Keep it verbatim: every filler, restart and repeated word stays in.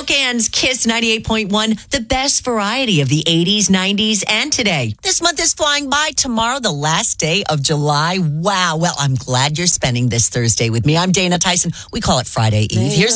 Spokana's Kiss ninety-eight point one, the best variety of the eighties, nineties, and today. This month is flying by. Tomorrow, the last day of July. Wow. Well, I'm glad you're spending this Thursday with me. I'm Dana Tyson. We call it Friday Eve. Here's